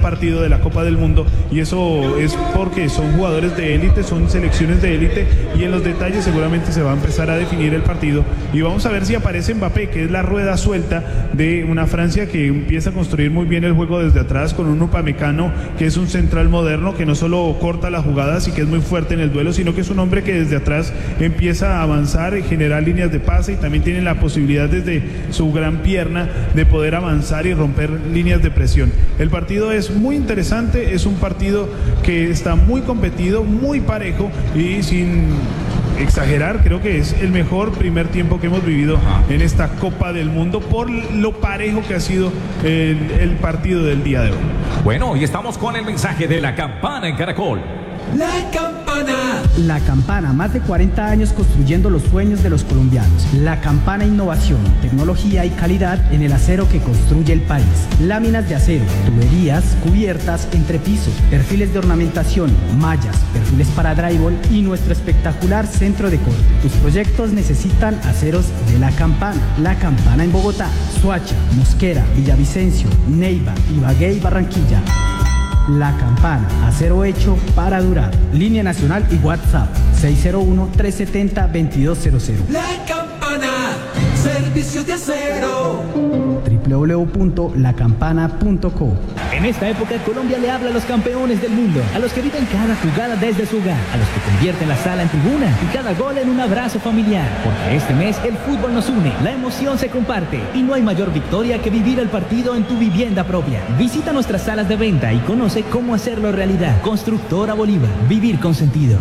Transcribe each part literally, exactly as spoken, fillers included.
partido de la Copa del Mundo, y eso es porque son jugadores de élite, son selecciones de élite, y en los detalles seguramente se va a empezar a definir el partido, y vamos a ver si aparece Mbappé, que es la rueda suelta de una Francia que empieza a construir muy bien el juego desde atrás, con un Upamecano que es un central moderno, que no solo corta las jugadas y que es muy fuerte en el duelo, sino que es un hombre que desde atrás empieza a avanzar y generar líneas de pase, y también tiene la posibilidad desde su gran pierna de poder avanzar y romper líneas de presión. El partido es muy interesante, es un partido que está muy competido, muy parejo, y sin exagerar, creo que es el mejor primer tiempo que hemos vivido en esta Copa del Mundo por lo parejo que ha sido el, el partido del día de hoy. Bueno, y estamos con el mensaje de la campana en Caracol. La Campana. La Campana, más de cuarenta años construyendo los sueños de los colombianos. La Campana, innovación, tecnología y calidad en el acero que construye el país. Láminas de acero, tuberías, cubiertas, entrepisos, perfiles de ornamentación, mallas, perfiles para drywall y nuestro espectacular centro de corte. Tus proyectos necesitan aceros de La Campana. La Campana en Bogotá, Soacha, Mosquera, Villavicencio, Neiva, Ibagué y Barranquilla. La Campana, acero hecho para durar. Línea nacional y WhatsApp seis cero uno, tres siete cero, dos dos cero cero. La Campana, servicios de acero. doble u doble u doble u punto la campana punto co. En esta época, Colombia le habla a los campeones del mundo, a los que viven cada jugada desde su hogar, a los que convierten la sala en tribuna y cada gol en un abrazo familiar. Porque este mes el fútbol nos une, la emoción se comparte y no hay mayor victoria que vivir el partido en tu vivienda propia. Visita nuestras salas de venta y conoce cómo hacerlo realidad. Constructora Bolívar, vivir con sentido.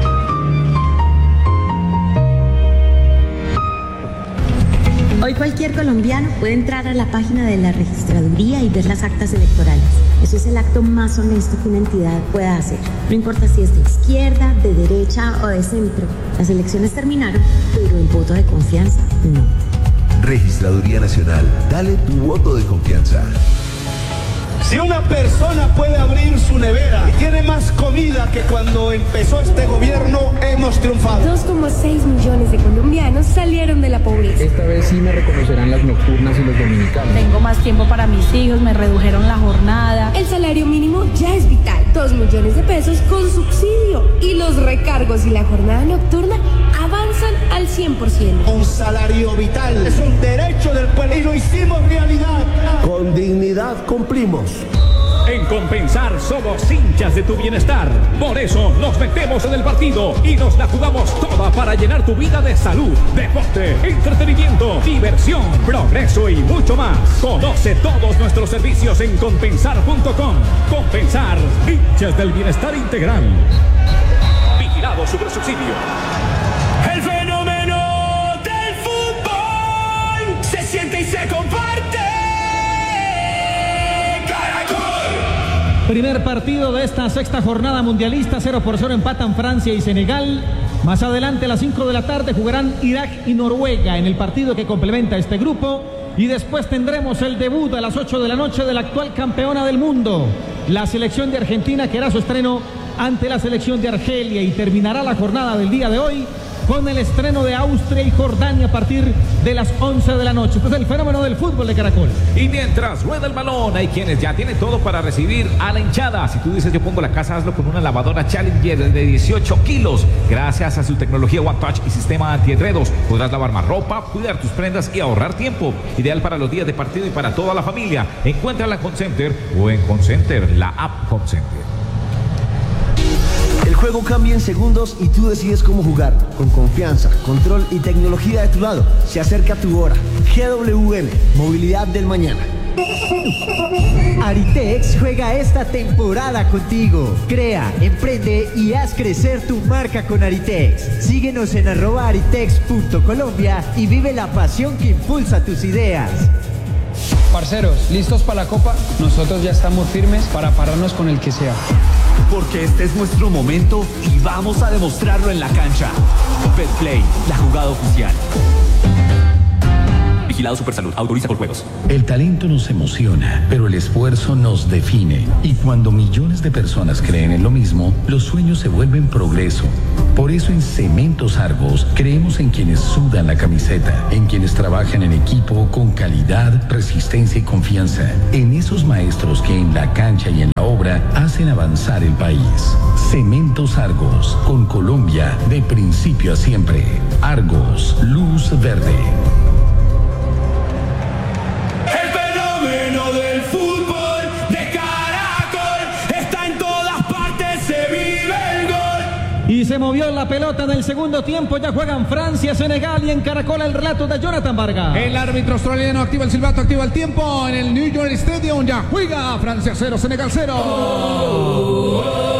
Hoy cualquier colombiano puede entrar a la página de la registraduría y ver las actas electorales. Eso es el acto más honesto que una entidad pueda hacer. No importa si es de izquierda, de derecha o de centro. Las elecciones terminaron, pero el voto de confianza no. Registraduría Nacional, dale tu voto de confianza. Si una persona puede abrir su nevera y tiene más comida que cuando empezó este gobierno, hemos triunfado. dos coma seis millones de colombianos salieron de la pobreza. Esta vez sí me reconocerán las nocturnas y los dominicanos. Tengo más tiempo para mis hijos, me redujeron la jornada. El salario mínimo ya es vital. dos millones de pesos con subsidio. Y los recargos y la jornada nocturna avanzan al cien por ciento. Un salario vital es un derecho del pueblo y lo hicimos realidad. Con dignidad cumplimos. En Compensar somos hinchas de tu bienestar. Por eso nos metemos en el partido y nos la jugamos toda para llenar tu vida de salud, deporte, entretenimiento, diversión, progreso y mucho más. Conoce todos nuestros servicios en compensar punto com. Compensar, hinchas del bienestar integral. Vigilado Supersubsidio. El fenómeno del fútbol se siente y se comparte. Primer partido de esta sexta jornada mundialista, cero por cero empatan Francia y Senegal. Más adelante a las cinco de la tarde jugarán Irak y Noruega en el partido que complementa este grupo. Y después tendremos el debut a las ocho de la noche de la actual campeona del mundo, la selección de Argentina, que hará su estreno ante la selección de Argelia, y terminará la jornada del día de hoy con el estreno de Austria y Jordania a partir de las once de la noche. Este es el fenómeno del fútbol de Caracol. Y mientras rueda el balón, hay quienes ya tienen todo para recibir a la hinchada. Si tú dices yo pongo la casa, hazlo con una lavadora Challenger de dieciocho kilos. Gracias a su tecnología One Touch y sistema antienredos, podrás lavar más ropa, cuidar tus prendas y ahorrar tiempo. Ideal para los días de partido y para toda la familia. Encuéntrala en Concenter o en Concenter, la app Concenter. El juego cambia en segundos y tú decides cómo jugar. Con confianza, control y tecnología de tu lado, se acerca tu hora. G W M, movilidad del mañana. Aritex juega esta temporada contigo. Crea, emprende y haz crecer tu marca con Aritex. Síguenos en arroba aritex punto colombia y vive la pasión que impulsa tus ideas. Parceros, ¿listos para la Copa? Nosotros ya estamos firmes para pararnos con el que sea. Porque este es nuestro momento y vamos a demostrarlo en la cancha. Betplay, la jugada oficial. Vigilado Supersalud, autoriza por juegos. El talento nos emociona, pero el esfuerzo nos define. Y cuando millones de personas creen en lo mismo, los sueños se vuelven progreso. Por eso en Cementos Argos creemos en quienes sudan la camiseta, en quienes trabajan en equipo con calidad, resistencia y confianza, en esos maestros que en la cancha y en la hacen avanzar el país. Cementos Argos, con Colombia de principio a siempre. Argos, luz verde. El fenómeno del fútbol de Caracol está en todas partes, se vive el gol. Y se movió la pelota en el segundo tiempo. Ya juegan Francia, Senegal y en Caracol el relato de Jonathan Vargas. El árbitro australiano activa el silbato, activa el tiempo en el New York Stadium. Ya juega Francia cero, Senegal cero. Oh, oh, oh.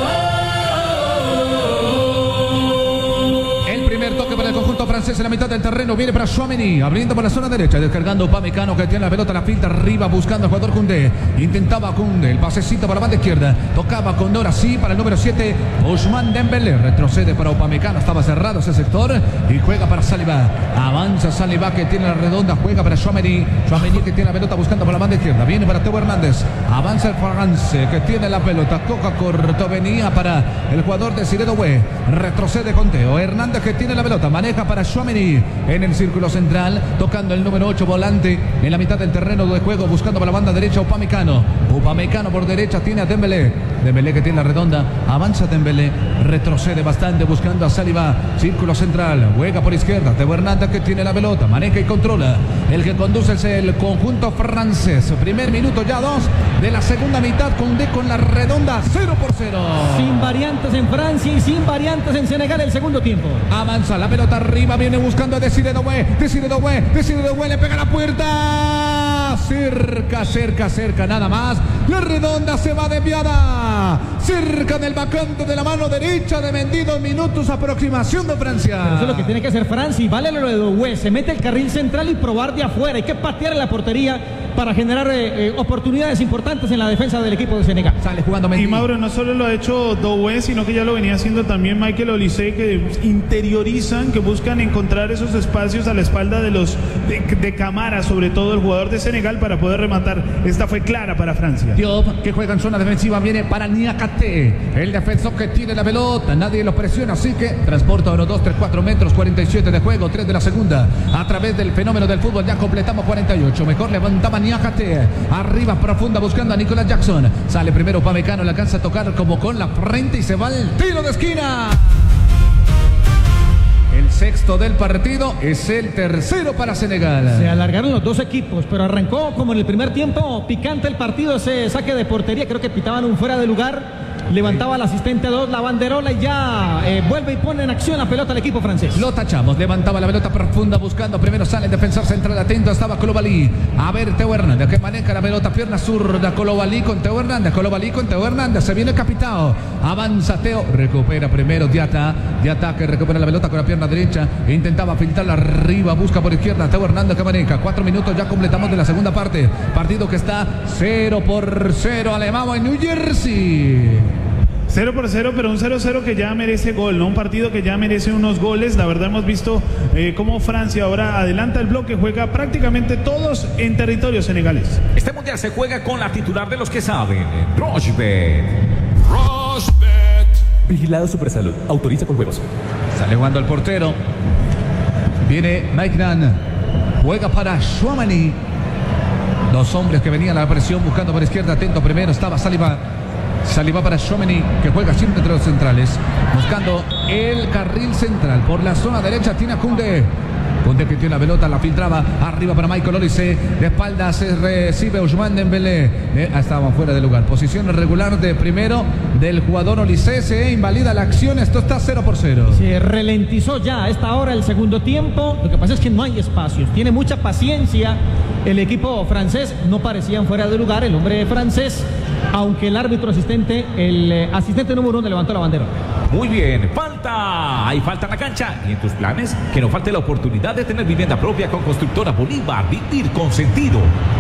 Toque para el conjunto francés en la mitad del terreno. Viene para Tchouaméni, abriendo por la zona derecha, descargando Upamecano, que tiene la pelota, la filtra arriba, buscando al jugador Koundé. Intentaba Koundé, el pasecito para la banda izquierda. Tocaba con Dora, sí, para el número siete, Ousmane Dembélé. Retrocede para Upamecano, estaba cerrado ese sector. Y juega para Saliba. Avanza Saliba, que tiene la redonda, juega para Tchouaméni. Tchouaméni, que tiene la pelota, buscando por la banda izquierda. Viene para Teo Hernández. Avanza el francés, que tiene la pelota. Toca corto, venía para el jugador de Desiré Doué. Retrocede con Teo Hernández, que tiene la pelota, maneja para Tchouaméni en el círculo central, tocando el número ocho, volante en la mitad del terreno de juego, buscando por la banda derecha Upamecano. Upamecano por derecha tiene a Dembélé. Dembélé, que tiene la redonda, avanza Dembélé, retrocede bastante buscando a Saliba, círculo central, juega por izquierda, Teo Hernández, que tiene la pelota, maneja y controla. El que conduce es el conjunto francés. Primer minuto, ya dos de la segunda mitad. Koundé con la redonda, cero por cero. Sin variantes en Francia y sin variantes en Senegal el segundo tiempo. Avanza la pelota arriba, viene buscando a Desiré Doué, Desiré Doué, Desiré Doué, le pega la puerta. Cerca, cerca, cerca, nada más. La redonda se va desviada. Cerca del vacante de la mano derecha de Mendy. Dos minutos, aproximación de Francia. Pero eso es lo que tiene que hacer Francia. Y vale lo de Doué. Se mete el carril central y probar de afuera. Hay que patear en la portería para generar eh, eh, oportunidades importantes en la defensa del equipo de Senegal. Sale jugando Mendy. Y Mauro, no solo lo ha hecho Doué, sino que ya lo venía haciendo también Michael Olise, que interiorizan, que buscan encontrar esos espacios a la espalda de los de, de Camara, sobre todo el jugador de Senegal, para poder rematar. Esta fue clara para Francia. Diop, que juega en zona defensiva, viene para Niakate, el defensor que tiene la pelota, nadie lo presiona, así que transporta uno, dos, tres, cuatro metros, cuarenta y siete de juego, tres de la segunda, a través del fenómeno del fútbol. Ya completamos cuarenta y ocho, mejor levantaba Niakate, arriba profunda buscando a Nicolas Jackson. Sale primero Upamecano, le alcanza a tocar como con la frente y se va el tiro de esquina. El sexto del partido, es el tercero para Senegal. Se alargaron los dos equipos, pero arrancó como en el primer tiempo picante el partido, ese saque de portería, creo que pitaban un fuera de lugar. Levantaba el asistente dos la banderola y ya eh, vuelve y pone en acción la pelota al equipo francés. Lo tachamos, levantaba la pelota profunda buscando, primero sale el defensor central, atento estaba Koulibaly. A ver, Teo Hernández, que maneja la pelota, pierna zurda, Koulibaly con Teo Hernández, Koulibaly con Teo Hernández, se viene el capitao, avanza Teo, recupera primero Diata, Diata que recupera la pelota con la pierna derecha, intentaba filtrarla arriba, busca por izquierda, Teo Hernández que maneja, cuatro minutos ya completamos de la segunda parte, partido que está cero por cero, alemán en New Jersey. cero por cero, pero un cero cero que ya merece gol, ¿no? Un partido que ya merece unos goles. La verdad hemos visto eh, cómo Francia ahora adelanta el bloque, juega prácticamente todos en territorio senegalés. Este mundial se juega con la titular de los que saben, Rochebet. Rochebet. Vigilado Supersalud, autoriza con juegos. Sale jugando el portero. Viene Mike Nan, juega para Tchouaméni. Dos hombres que venían a la presión buscando por izquierda, atento primero estaba Saliba. Saliba para Tchouaméni, que juega siempre entre los centrales, buscando el carril central. Por la zona derecha tiene a Koundé. Koundé que tiene la pelota, la filtraba arriba para Michael Olise. De espaldas se recibe Ousmane Dembélé. Eh, estaba fuera de lugar. Posición regular de primero del jugador Olise. Se invalida la acción. Esto está cero por cero. Se ralentizó ya a esta hora el segundo tiempo. Lo que pasa es que no hay espacios. Tiene mucha paciencia el equipo francés. No parecían fuera de lugar el hombre francés, aunque el árbitro asistente, el eh, asistente número uno levantó la bandera. Muy bien, falta, hay falta en la cancha. Y en tus planes, que no falte la oportunidad de tener vivienda propia con Constructora Bolívar. Vivir con sentido.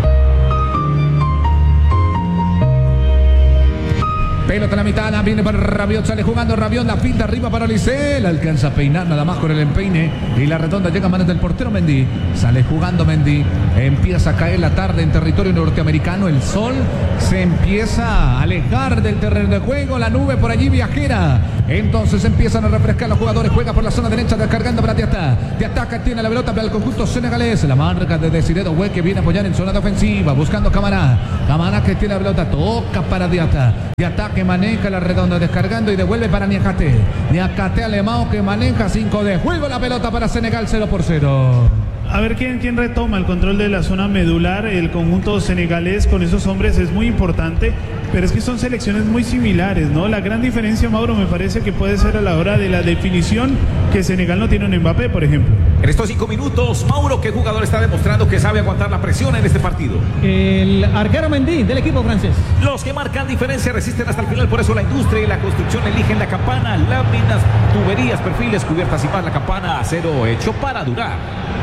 Pelota en la mitad, viene para Rabiot, sale jugando Rabiot, la pinta arriba para Olise, la alcanza a peinar nada más con el empeine y la redonda llega a manos del portero Mendy, sale jugando Mendy, empieza a caer la tarde en territorio norteamericano, el sol se empieza a alejar del terreno de juego, la nube por allí viajera, entonces empiezan a refrescar los jugadores, juega por la zona derecha descargando para Diata, Diata que tiene la pelota para el conjunto senegalés, la marca de Desiré Doué que viene a apoyar en zona defensiva, buscando Camara, Camara que tiene la pelota, toca para Diata, Diata que que maneja la redonda, descargando y devuelve para Niakate. Niakate Alemão que maneja cinco de juego, la pelota para Senegal, cero por cero. A ver quién, quién retoma el control de la zona medular. El conjunto senegalés con esos hombres es muy importante, pero es que son selecciones muy similares, ¿no? La gran diferencia, Mauro, me parece que puede ser a la hora de la definición, que Senegal no tiene un Mbappé, por ejemplo. En estos cinco minutos, Mauro, ¿qué jugador está demostrando que sabe aguantar la presión en este partido? El arquero Mendy del equipo francés. Los que marcan diferencia resisten hasta el final, por eso la industria y la construcción eligen la campana, láminas, tuberías, perfiles, cubiertas y más. La campana, acero hecho para durar.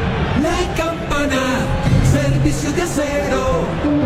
La campana, servicio de acero.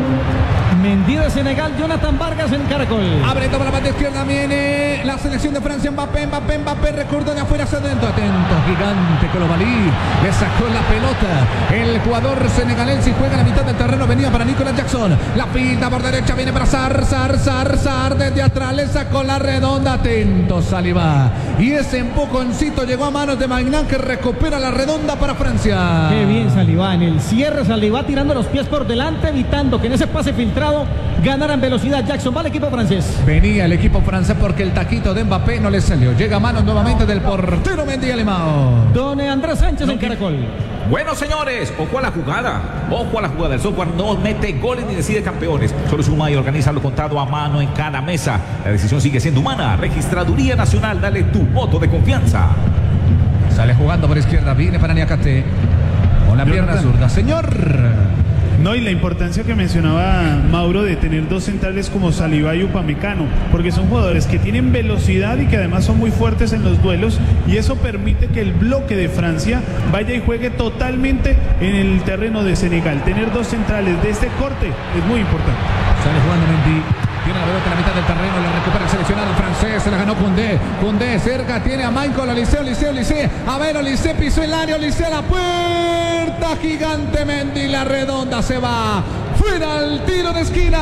Mendy de Senegal, Jonathan Vargas en Caracol. Abre toda la banda izquierda, viene la selección de Francia. Mbappé, Mbappé, Mbappé, recurso de afuera hacia adentro. Atento, gigante Koulibaly. Le sacó la pelota. El jugador senegalés y juega en la mitad del terreno. Venía para Nicolas Jackson. La pinta por derecha, viene para Sar, Sar, Sar, Sar. Desde atrás le sacó la redonda. Atento, Saliba. Y ese empujoncito llegó a manos de Magnan, que recupera la redonda para Francia. Qué bien Saliba. En el cierre, Saliba tirando los pies por delante, evitando que en ese pase filtrado ganaran velocidad. Jackson va al equipo francés. Venía el equipo francés porque el taquito de Mbappé no le salió. Llega a manos nuevamente del portero Mendy Alemão. Don Andrés Sánchez no, en Caracol. Bueno, señores, ojo a la jugada. Ojo a la jugada. El software no mete goles ni decide campeones. Solo suma y organiza lo contado a mano en cada mesa. La decisión sigue siendo humana. Registraduría Nacional, dale tu voto de confianza. Sale jugando por izquierda, viene para Niakate. Con la pierna zurda, señor. No, y la importancia que mencionaba Mauro de tener dos centrales como Saliba y Upamecano, porque son jugadores que tienen velocidad y que además son muy fuertes en los duelos, y eso permite que el bloque de Francia vaya y juegue totalmente en el terreno de Senegal. Tener dos centrales de este corte es muy importante. Sale jugando Mendy. Tiene la pelota en la mitad del terreno, la recupera el seleccionado francés, se la ganó Koundé. Koundé cerca, tiene a Michael Olise, Olise, Olise. A ver, Olise pisó el área, Olise a la puerta, gigante Mendy, la redonda se va. Fuera el tiro de esquina.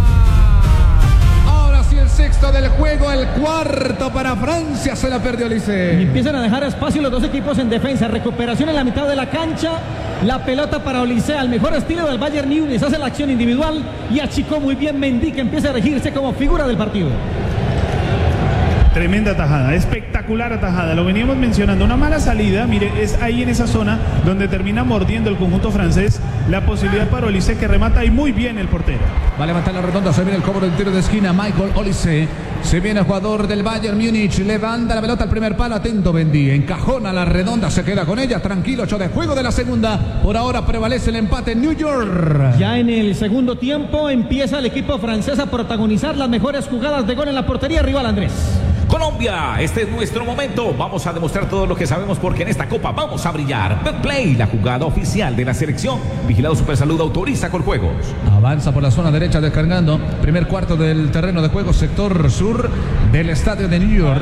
Ahora sí el sexto del juego, el cuarto para Francia, se la perdió Olise. Y empiezan a dejar espacio los dos equipos en defensa. Recuperación en la mitad de la cancha. La pelota para Olise, al mejor estilo del Bayern Múnich, hace la acción individual y achicó muy bien Mendy, que empieza a regirse como figura del partido. Tremenda tajada, espectacular atajada. Lo veníamos mencionando, una mala salida. Mire, es ahí en esa zona donde termina mordiendo el conjunto francés. La posibilidad para Olise, que remata y muy bien el portero. Va a levantar la redonda, se viene el cobro del tiro de esquina. Michael Olise, se viene el jugador del Bayern Múnich, levanta la pelota al primer palo. Atento Mendy, encajona la redonda, se queda con ella. Tranquilo, ocho de juego de la segunda. Por ahora prevalece el empate en New York. Ya en el segundo tiempo empieza el equipo francés a protagonizar las mejores jugadas de gol en la portería rival, Andrés. Colombia, este es nuestro momento. Vamos a demostrar todo lo que sabemos, porque en esta copa vamos a brillar. Betplay, la jugada oficial de la selección. Vigilado Supersalud, autoriza con juegos. Avanza por la zona derecha descargando. Primer cuarto del terreno de juego, sector sur del estadio de New York.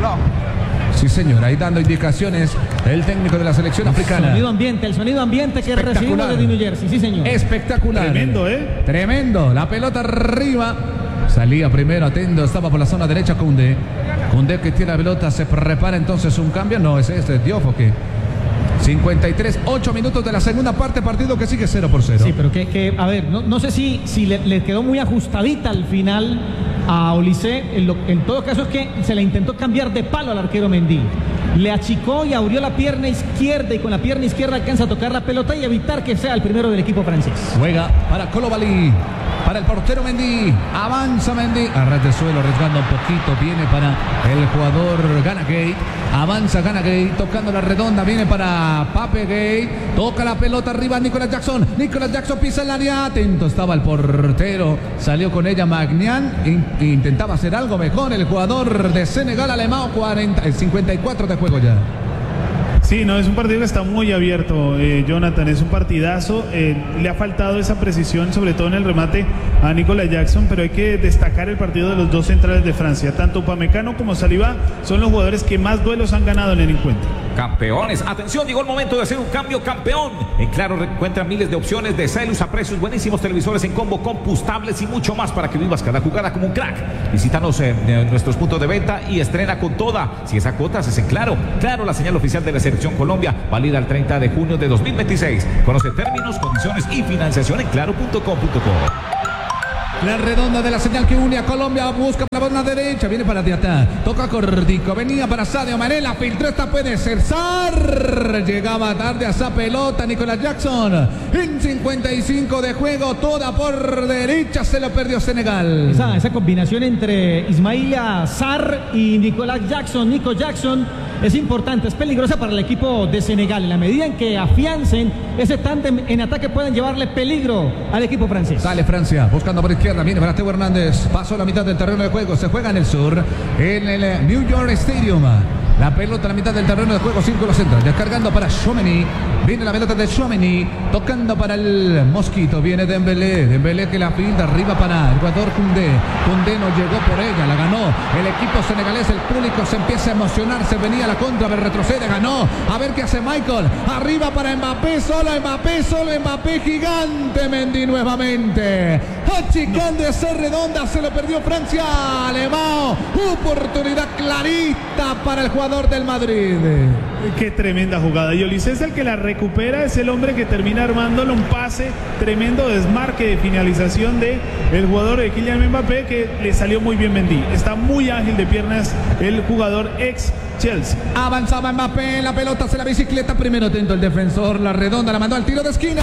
Sí, señor, ahí dando indicaciones el técnico de la selección africana. El sonido ambiente, el sonido ambiente que recibimos de New Jersey, sí, señor. Espectacular. Tremendo, ¿eh? Tremendo. La pelota arriba. Salía primero, atento, estaba por la zona derecha Koundé. Koundé que tiene la pelota, se prepara entonces un cambio. No, es este, Diop, ¿o qué? cincuenta y tres, ocho minutos de la segunda parte, partido que sigue cero por cero. Sí, pero que, que a ver, no, no sé si, si le, le quedó muy ajustadita al final a Olise. En, en todo caso es que se le intentó cambiar de palo al arquero Mendy. Le achicó y abrió la pierna izquierda, y con la pierna izquierda alcanza a tocar la pelota y evitar que sea el primero del equipo francés. Juega para Koulibaly, para el portero Mendy, avanza Mendy, a ras de suelo, arriesgando un poquito, viene para el jugador Gana Gay, avanza Gana Gay, tocando la redonda, viene para Pape Gay, toca la pelota arriba Nicolas Jackson, Nicolas Jackson pisa el área, atento estaba el portero, salió con ella Magnan, in, intentaba hacer algo mejor el jugador de Senegal, Alemão, cuarenta, cincuenta y cuatro de juego ya. Sí, no, es un partido que está muy abierto, eh, Jonathan, es un partidazo. Eh, le ha faltado esa precisión, sobre todo en el remate a Nicolas Jackson, pero hay que destacar el partido de los dos centrales de Francia. Tanto Upamecano como Saliba son los jugadores que más duelos han ganado en el encuentro. Campeones, atención, llegó el momento de hacer un cambio campeón. En Claro encuentran miles de opciones de celus a precios buenísimos, televisores en combo, compus, tablets y mucho más para que vivas cada jugada como un crack. Visítanos en, en nuestros puntos de venta y estrena con toda. Si esa cuota es en Claro, Claro, la señal oficial de la selección Colombia, válida el treinta de junio de dos mil veintiséis. Conoce términos, condiciones y financiación en claro punto com punto co. La redonda de la señal que une a Colombia. Busca la banda derecha. Viene para Diatá. Toca cortico. Venía para Sadio Mané. La filtró. Esta puede ser Sar. Llegaba tarde a esa pelota Nicolás Jackson. En cincuenta y cinco de juego. Toda por derecha. Se lo perdió Senegal. Esa, esa combinación entre Ismaila Sarr y Nicolás Jackson. Nico Jackson es importante. Es peligrosa para el equipo de Senegal. En la medida en que afiancen ese tándem en ataque pueden llevarle peligro al equipo francés. Sale Francia. Buscando por izquierda. Viene para Teo Hernández. Pasó la mitad del terreno de juego. Se juega en el sur. En el New York Stadium. La pelota a la mitad del terreno de juego. Círculo central. Descargando para Tchouaméni. Viene la pelota de Tchouaméni. Tocando para el Mosquito. Viene Dembélé. Dembélé que la filda arriba para el jugador Koundé. Koundé no llegó por ella. La ganó el equipo senegalés. El público se empieza a emocionar. Se venía la contra. Pero retrocede. Ganó. A ver qué hace Michael. Arriba para Mbappé. Solo Mbappé. Solo Mbappé. Gigante. Mendy nuevamente. Achicando no. Esa redonda. Se lo perdió Francia. Alemão. Oportunidad clarita para el jugador del Madrid. Qué tremenda jugada. Y Olise es el que la recupera, es el hombre que termina armándole un pase, tremendo desmarque de finalización de el jugador de Kylian Mbappé, que le salió muy bien Mendy. Está muy ágil de piernas el jugador ex Chelsea. Avanzaba Mbappé en la pelota, hace la bicicleta, primero atento el defensor, la redonda la mandó al tiro de esquina.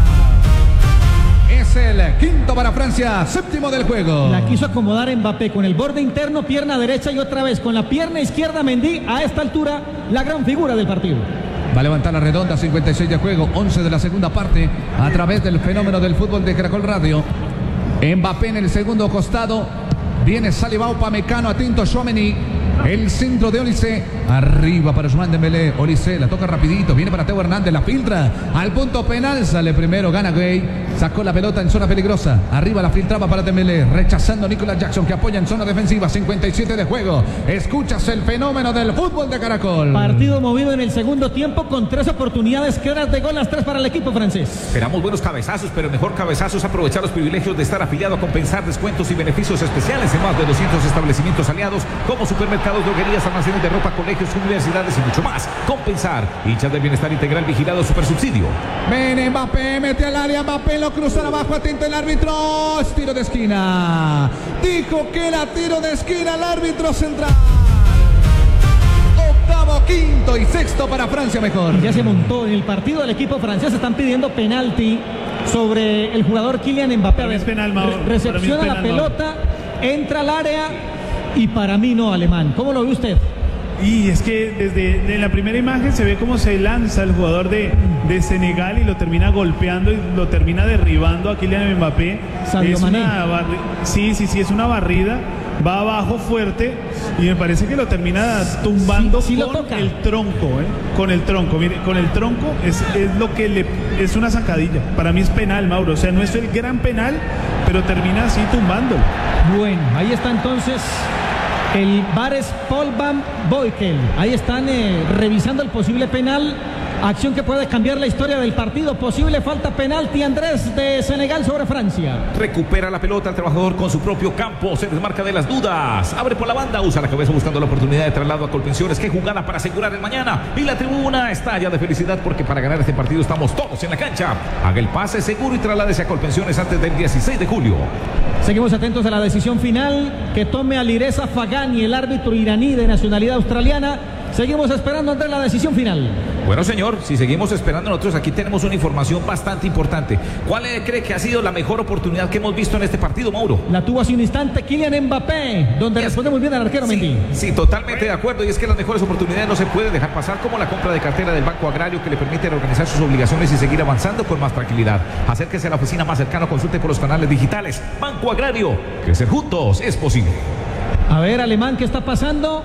Es el quinto para Francia, séptimo del juego. La quiso acomodar Mbappé con el borde interno, pierna derecha y otra vez con la pierna izquierda Mendy. A esta altura, la gran figura del partido. Va a levantar la redonda, cincuenta y seis de juego, once de la segunda parte, a través del fenómeno del fútbol de Caracol Radio. Mbappé en el segundo costado, viene Saliba Upamecano, atento Tchouaméni. El centro de Olise, arriba para Ousmane Dembélé. Olise la toca rapidito, viene para Teo Hernández, la filtra al punto penal, sale primero, gana Gay, sacó la pelota en zona peligrosa, arriba la filtraba para Dembélé, rechazando a Nicolás Jackson que apoya en zona defensiva, cincuenta y siete de juego. Escuchas el fenómeno del fútbol de Caracol. Partido movido en el segundo tiempo con tres oportunidades claras de gol, las tres para el equipo francés. Esperamos buenos cabezazos, pero el mejor cabezazo es aprovechar los privilegios de estar afiliado a Compensar, descuentos y beneficios especiales en más de doscientos establecimientos aliados como supermercados, droguerías, almacenes de ropa, colegios, universidades y mucho más. Compensar, hinchas del bienestar integral vigilado, super subsidio. Ven Mbappé, mete al área, Mbappé lo cruza abajo, atento el árbitro, es tiro de esquina. Dijo que era tiro de esquina el árbitro central. Octavo, quinto y sexto para Francia mejor. Ya se montó en el partido del equipo francés, están pidiendo penalti sobre el jugador Kylian Mbappé. A ver, es penal, Mauro. Re recepciona penal, la pelota, Mauro. Entra al área. Y para mí no, Alemán. ¿Cómo lo ve usted? Y es que desde de la primera imagen se ve cómo se lanza el jugador de, de Senegal y lo termina golpeando y lo termina derribando a Kylian Mbappé. Sadio Mané. Sí, sí, sí, es una barrida. Va abajo fuerte y me parece que lo termina tumbando sí, sí con lo toca. el tronco, ¿eh? Con el tronco. Mire, con el tronco es, es lo que le es una zancadilla. Para mí es penal, Mauro. O sea, no es el gran penal, pero termina así tumbándolo. Bueno, ahí está entonces el Bares Paul Van Boykel. Ahí están eh, revisando el posible penal. Acción que puede cambiar la historia del partido. Posible falta penalti, Andrés, de Senegal sobre Francia. Recupera la pelota el trabajador con su propio campo. Se desmarca de las dudas. Abre por la banda. Usa la cabeza buscando la oportunidad de traslado a Colpensiones. Qué jugada para asegurar el mañana. Y la tribuna está ya de felicidad porque para ganar este partido estamos todos en la cancha. Haga el pase seguro y trasládese a Colpensiones antes del dieciséis de julio. Seguimos atentos a la decisión final que tome Alireza Fagani, el árbitro iraní de nacionalidad australiana. Seguimos esperando ante la decisión final. Bueno, señor, si seguimos esperando nosotros, aquí tenemos una información bastante importante. ¿Cuál cree que ha sido la mejor oportunidad que hemos visto en este partido, Mauro? La tuvo hace un instante Kylian Mbappé, donde yes. responde muy bien al arquero sí, Mendy. Sí, totalmente de acuerdo. Y es que las mejores oportunidades no se pueden dejar pasar, como la compra de cartera del Banco Agrario, que le permite reorganizar sus obligaciones y seguir avanzando con más tranquilidad. Acérquese a la oficina más cercana, consulte por los canales digitales. Banco Agrario, crecer juntos es posible. A ver, Alemán, ¿qué está pasando?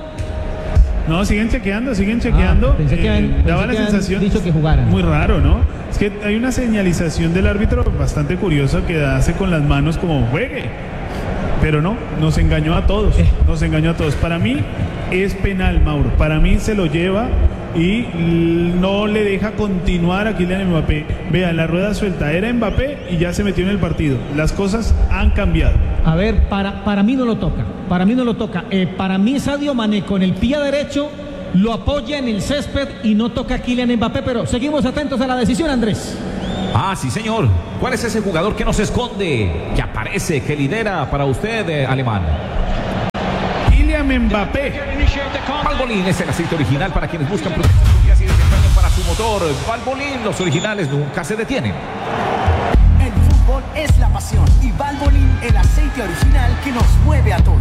No, siguen chequeando, siguen chequeando. Ah, pensé que habían, eh, pensé daba la que sensación dicho que jugaran. Muy raro, ¿no? Es que hay una señalización del árbitro bastante curiosa que hace con las manos como juegue. Pero no, nos engañó a todos. Eh. Nos engañó a todos. Para mí es penal, Mauro. Para mí se lo lleva y no le deja continuar a Kylian Mbappé. Vean, la rueda suelta era Mbappé y ya se metió en el partido. Las cosas han cambiado. A ver, para, para mí no lo toca. Para mí no lo toca. Eh, para mí Sadio Mané con el pie derecho lo apoya en el césped y no toca a Kylian Mbappé. Pero seguimos atentos a la decisión, Andrés. Ah, sí, señor. ¿Cuál es ese jugador que no se esconde, que aparece, que lidera para usted, eh, alemán? Kylian Mbappé. Valvoline es el aceite original para quienes buscan protección y desempeño para su motor. Valvoline, los originales nunca se detienen. El fútbol es la pasión y Valvoline, el aceite original que nos mueve a todos.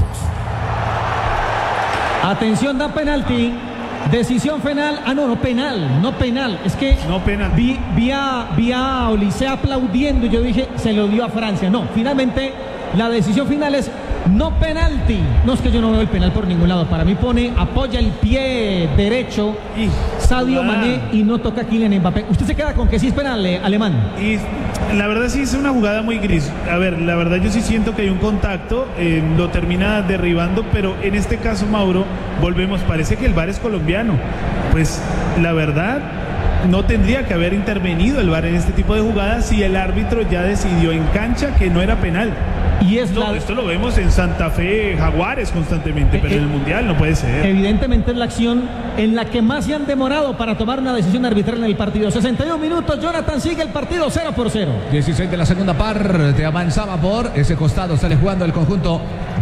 Atención, da penalti. Decisión final. Ah, no, no penal, no penal. Es que no penal. Vi, vi, a, vi a Olise aplaudiendo y yo dije, se lo dio a Francia. No, finalmente la decisión final es no penalti. No, es que yo no veo el penal por ningún lado. Para mí pone, apoya el pie derecho y Sadio Mané y no toca a Kylian Mbappé. ¿Usted se queda con que sí es penal, eh, alemán? Y la verdad sí es una jugada muy gris. A ver, la verdad yo sí siento que hay un contacto, eh, lo termina derribando, pero en este caso, Mauro, volvemos, parece que el V A R es colombiano. Pues la verdad no tendría que haber intervenido el V A R en este tipo de jugadas si el árbitro ya decidió en cancha que no era penal. Y es esto, la... esto lo vemos en Santa Fe, Jaguares constantemente, pero eh, en el Mundial no puede ser. Evidentemente es la acción en la que más se han demorado para tomar una decisión arbitral en el partido. sesenta y un minutos, Jonathan, sigue el partido cero por cero. dieciséis de la segunda parte, avanzaba por ese costado, sale jugando el conjunto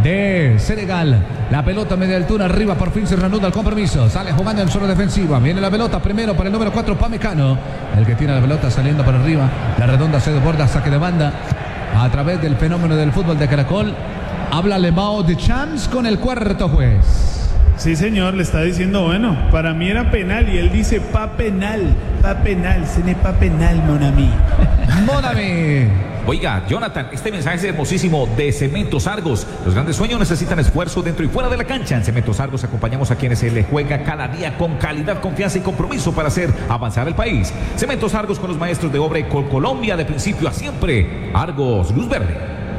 de Senegal. La pelota media altura, arriba, por fin se reanuda el compromiso. Sale jugando en zona defensiva. Viene la pelota primero para el número cuatro, Pamecano. El que tiene la pelota saliendo para arriba. La redonda se desborda, saque de banda. A través del fenómeno del fútbol de Caracol, habla Lemao de Champs con el cuarto juez. Sí, señor, le está diciendo, bueno, para mí era penal y él dice pa penal, pa penal, ce n'est pas penal, mon ami. Mon ami. Oiga, Jonathan, este mensaje es hermosísimo de Cementos Argos. Los grandes sueños necesitan esfuerzo dentro y fuera de la cancha. En Cementos Argos acompañamos a quienes se le juega cada día con calidad, confianza y compromiso para hacer avanzar el país. Cementos Argos con los maestros de obra con Colombia de principio a siempre. Argos, luz verde.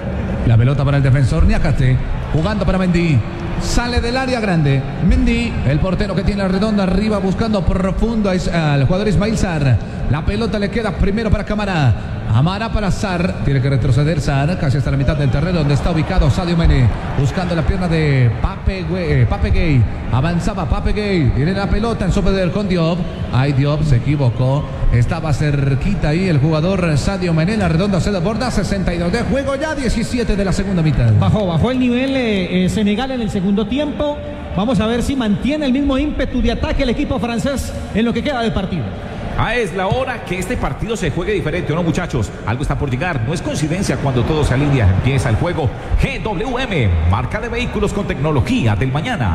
La pelota para el defensor Niakate, jugando para Mendy. Sale del área grande. Mendy, el portero que tiene la redonda arriba buscando profundo al jugador Ismail Sarr. La pelota le queda primero para Camara. Amara para Sarr, tiene que retroceder Sarr, casi hasta la mitad del terreno donde está ubicado Sadio Mané, buscando la pierna de Pape, eh, Pape Gay, avanzaba Pape Gay, tiene la pelota en su poder con Diop, ay Diop se equivocó, estaba cerquita ahí el jugador Sadio Mané, la redonda se desborda, sesenta y dos de juego ya, diecisiete de la segunda mitad. Bajó, bajó el nivel eh, eh, Senegal en el segundo tiempo, vamos a ver si mantiene el mismo ímpetu de ataque el equipo francés en lo que queda del partido. Ah, es la hora que este partido se juegue diferente, ¿o no, muchachos? Algo está por llegar, no es coincidencia cuando todo se alinea. Empieza el juego G W M, marca de vehículos con tecnología del mañana.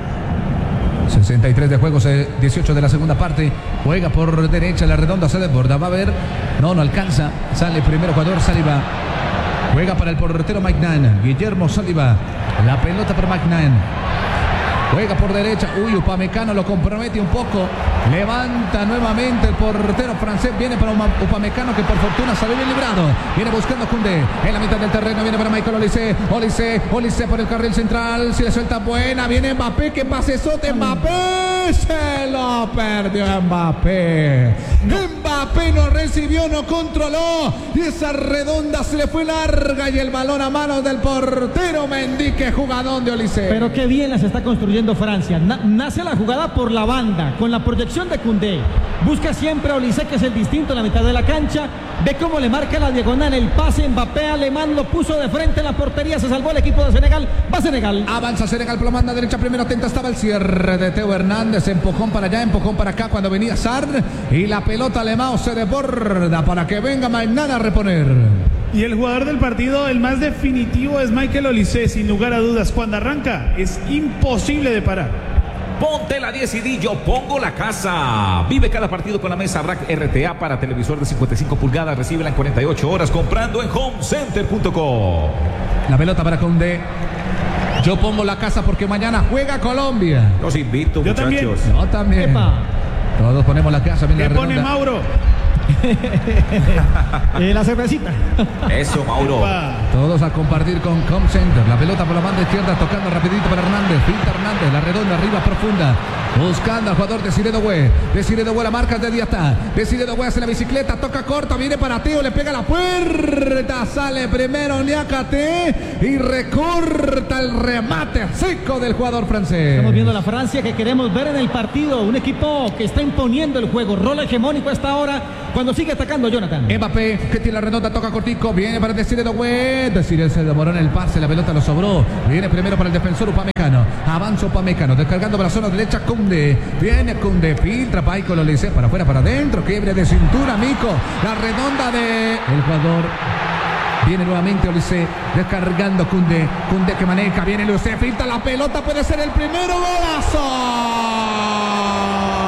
sesenta y tres de juego, dieciocho de la segunda parte. Juega por derecha, la redonda se desborda. Va a ver, no, no alcanza. Sale primero jugador Saliba. Juega para el portero Magnan, Guillermo Saliba. La pelota para Magnan. Juega por derecha. Uy, Upamecano lo compromete un poco. Levanta nuevamente el portero francés. Viene para Upamecano que por fortuna salió bien librado. Viene buscando Koundé. En la mitad del terreno viene para Michael Olise. Olise, Olise por el carril central. Si le suelta buena. Viene Mbappé. Que pasesote Mbappé. Se lo perdió Mbappé. Mbappé no recibió, no controló. Y esa redonda se le fue larga. Y el balón a manos del portero Mendy. Que jugadón de Olise. Pero qué bien las está construyendo Francia. Na nace la jugada por la banda, con la proyección de Koundé. Busca siempre a Olise, que es el distinto en la mitad de la cancha. Ve cómo le marca la diagonal, el pase. Mbappé alemán lo puso de frente en la portería. Se salvó el equipo de Senegal. Va Senegal. Avanza Senegal por la banda derecha. Primero atenta estaba el cierre de Teo Hernández. Empujón para allá, empujón para acá cuando venía Sarr. Y la pelota alemán se desborda para que venga mañana a reponer. Y el jugador del partido, el más definitivo, es Michael Olise, sin lugar a dudas. Cuando arranca, es imposible de parar. Ponte la diez y di, yo pongo la casa. Vive cada partido con la mesa Rack R T A para televisor de cincuenta y cinco pulgadas. Recíbela en cuarenta y ocho horas comprando en home center punto com. La pelota para Koundé. Yo pongo la casa porque mañana juega Colombia. Los invito, yo muchachos. También. Yo también. Epa. Todos ponemos la casa. ¿Qué pone Mauro? eh, la cervecita. Eso, Mauro. Epa. Todos a compartir con Comcenter. La pelota por la banda izquierda, tocando rapidito para Hernández. Filta Hernández, la redonda arriba profunda. Buscando al jugador de Desiré Doué. Desiré Doué, la marca de Diatá. Desiré Doué hace la bicicleta, toca corta, viene para Teo, le pega la puerta. Sale primero Niakate y recorta el remate seco del jugador francés. Estamos viendo la Francia que queremos ver en el partido. Un equipo que está imponiendo el juego. Rol hegemónico a esta hora cuando sigue atacando Jonathan. Mbappé, que tiene la redonda, toca cortico. Viene para Desiré Doué. Desiré se demoró en el pase, la pelota lo sobró. Viene primero para el defensor Upamecano. Avanza Upamecano, descargando para la zona derecha Koundé. Viene Koundé, filtra Paico, lo dice para afuera, para adentro. Quiebre de cintura, Mico. La redonda de el jugador. Viene nuevamente Olise, descargando Koundé. Koundé que maneja, viene Olise, filtra la pelota, puede ser el primero, golazo.